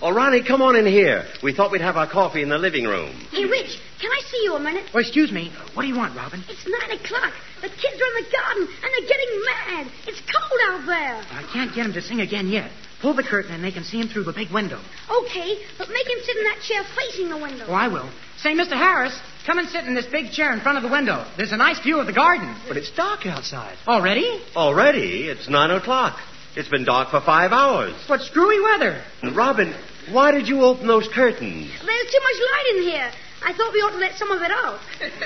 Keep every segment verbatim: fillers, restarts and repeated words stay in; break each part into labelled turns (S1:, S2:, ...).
S1: Oh, Ronnie, come on in here. We thought we'd have our coffee in the living room.
S2: Hey, Rich, can I see you a minute?
S3: Oh, excuse me. What do you want, Robin?
S2: It's nine o'clock. The kids are in the garden, and they're getting mad. It's cold out there.
S3: I can't get him to sing again yet. Pull the curtain and they can see him through the big window.
S2: Okay, but make him sit in that chair facing the window.
S3: Oh, I will. Say, Mister Harris, come and sit in this big chair in front of the window. There's a nice view of the garden.
S4: But it's dark outside.
S3: Already?
S1: Already? It's nine o'clock. It's been dark for five hours.
S3: What screwy weather.
S1: Robin, why did you open those curtains?
S2: There's too much light in here. I thought we ought to let some of it out.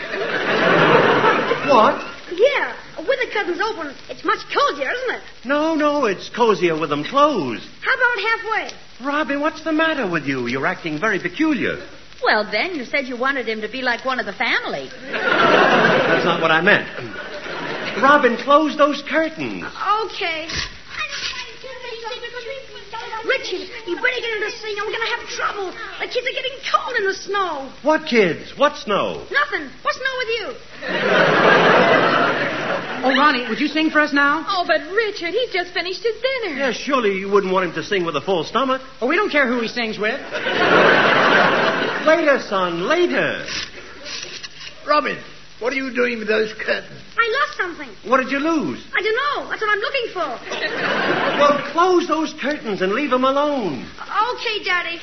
S1: What?
S2: Yeah, with the curtains open, it's much cozier, isn't it?
S1: No, no, it's cozier with them closed.
S2: How about halfway?
S1: Robin, what's the matter with you? You're acting very peculiar.
S5: Well, then, you said you wanted him to be like one of the family.
S1: That's not what I meant. Robin, close those curtains.
S2: Okay. Richard, you better get in this thing or we're going to have trouble. The kids are getting cold in the snow.
S1: What kids? What snow?
S2: Nothing. What's snow with you?
S3: Oh, Ronnie, would you sing for us now?
S6: Oh, but Richard, he's just finished his dinner.
S1: Yeah, surely you wouldn't want him to sing with a full stomach.
S3: Oh, we don't care who he sings with.
S1: Later, son, later.
S4: Robin, what are you doing with those curtains?
S2: I lost something.
S1: What did you lose?
S2: I don't know. That's what I'm looking for.
S1: Well, close those curtains and leave them alone.
S2: Okay, Daddy.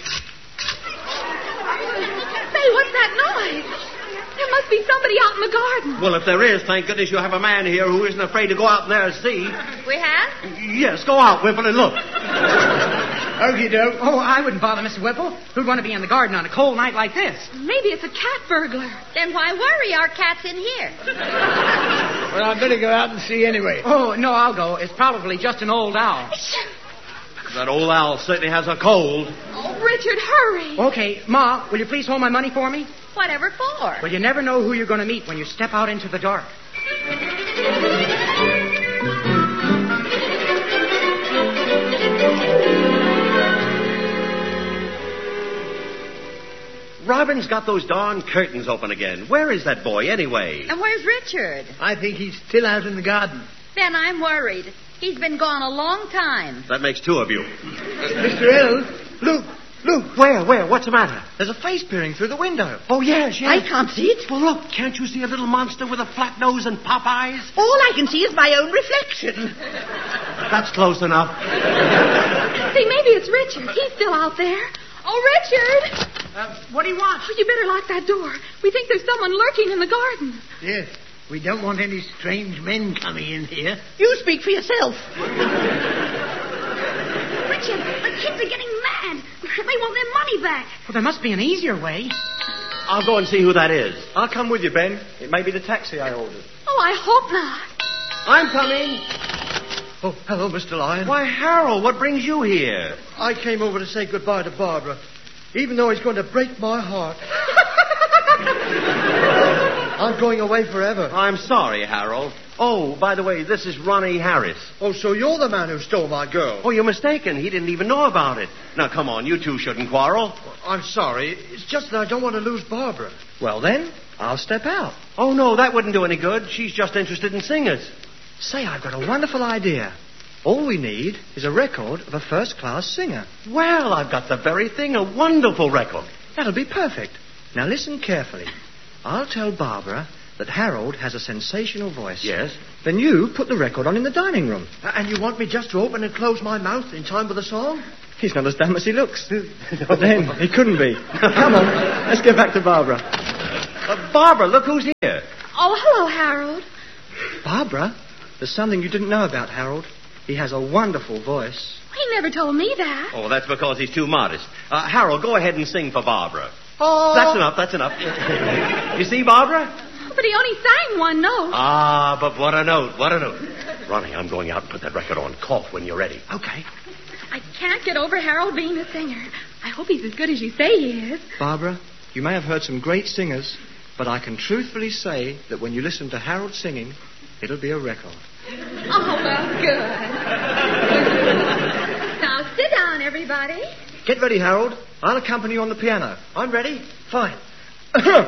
S6: Say, what's that noise? There must be somebody out in the garden.
S1: Well, if there is, thank goodness you have a man here who isn't afraid to go out there and see.
S5: We have?
S1: Yes, go out, Whipple, and look.
S4: Okie doke.
S3: Oh, I wouldn't bother, Mister Whipple. Who'd want to be in the garden on a cold night like this?
S6: Maybe it's a cat burglar.
S5: Then why worry? Our cat's in here.
S4: Well, I'd better go out and see anyway.
S3: Oh, no, I'll go. It's probably just an old owl.
S1: That old owl certainly has a cold.
S6: Oh, Richard, hurry.
S3: Okay, Ma, will you please hold my money for me?
S5: Whatever for?
S3: Well, you never know who you're going to meet when you step out into the dark.
S1: Robin's got those darn curtains open again. Where is that boy, anyway?
S5: And where's Richard?
S4: I think he's still out in the garden.
S5: Then I'm worried. He's been gone a long time.
S1: That makes two of you.
S4: Mister L, look, look.
S1: Where, where? What's the matter?
S4: There's a face peering through the window.
S1: Oh, yes, yes.
S5: I can't see it.
S1: Well, look, can't you see a little monster with a flat nose and pop eyes?
S5: All I can see is my own reflection.
S1: That's close enough.
S6: See, maybe it's Richard. He's still out there. Oh, Richard!
S3: Uh, what do you want?
S6: Oh, you better lock that door. We think there's someone lurking in the garden.
S4: Yes, we don't want any strange men coming in here.
S5: You speak for yourself.
S2: Richard, the kids are getting mad. They want their money back.
S3: Well, there must be an easier way.
S1: I'll go and see who that is.
S4: I'll come with you, Ben. It may be the taxi I ordered.
S6: Oh, I hope not.
S1: I'm coming.
S4: Oh, hello, Mister Lyon.
S1: Why, Harold, what brings you here?
S4: I came over to say goodbye to Barbara, even though he's going to break my heart. I'm going away forever.
S1: I'm sorry, Harold. Oh, by the way, this is Ronnie Harris.
S4: Oh, so you're the man who stole my girl.
S1: Oh, you're mistaken. He didn't even know about it. Now, come on, you two shouldn't quarrel.
S4: I'm sorry. It's just that I don't want to lose Barbara. Well, then, I'll step out.
S1: Oh, no, that wouldn't do any good. She's just interested in singers.
S4: Say, I've got a wonderful idea. All we need is a record of a first-class singer.
S1: Well, I've got the very thing, a wonderful record.
S4: That'll be perfect. Now, listen carefully. I'll tell Barbara that Harold has a sensational voice.
S1: Yes?
S4: Then you put the record on in the dining room. Uh, and you want me just to open and close my mouth in time with the song? He's not as dumb as he looks. But then, he couldn't be. Come on, let's get back to Barbara.
S1: Uh, Barbara, look who's here.
S6: Oh, hello, Harold.
S4: Barbara, there's something you didn't know about Harold. He has a wonderful voice.
S6: He never told me that.
S1: Oh, that's because he's too modest. Uh, Harold, go ahead and sing for Barbara.
S4: Oh!
S1: That's enough, that's enough. You see, Barbara?
S6: But he only sang one note.
S1: Ah, but what a note, what a note. Ronnie, I'm going out and put that record on. Cough when you're ready.
S4: Okay.
S6: I can't get over Harold being a singer. I hope he's as good as you say he is.
S4: Barbara, you may have heard some great singers, but I can truthfully say that when you listen to Harold singing, it'll be a record.
S6: Oh, well, good. Now, sit down, everybody.
S4: Get ready, Harold. I'll accompany you on the piano. I'm ready? Fine.